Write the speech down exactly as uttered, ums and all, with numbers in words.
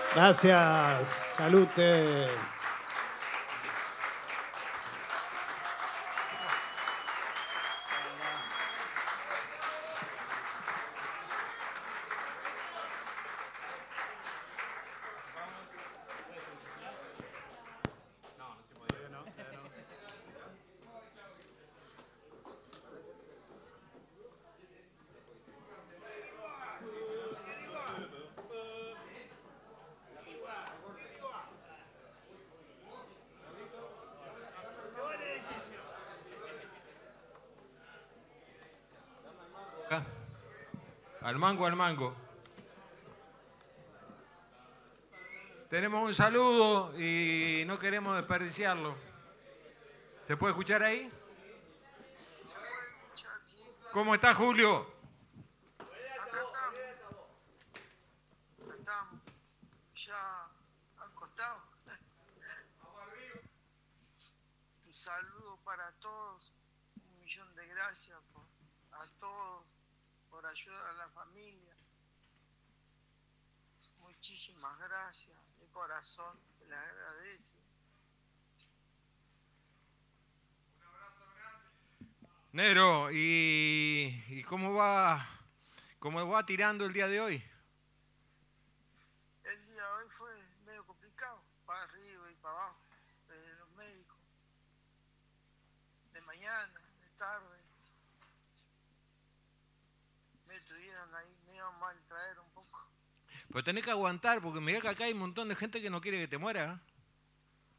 Gracias. Salute. Al mango, al mango. Tenemos un saludo y no queremos desperdiciarlo. ¿Se puede escuchar ahí? ¿Cómo está, Julio? Acá estamos. Acá estamos. Ya acostados. Un saludo para todos. Un millón de gracias por, a todos por ayudar a la familia. Muchísimas gracias. De corazón se les agradece. Negro, ¿y, y cómo va, cómo va tirando el día de hoy? El día de hoy fue medio complicado, para arriba y para abajo, de los médicos, de mañana, de tarde, me tuvieron ahí, me iban a mal traer un poco. Pero tenés que aguantar, porque mirá que acá hay un montón de gente que no quiere que te mueras.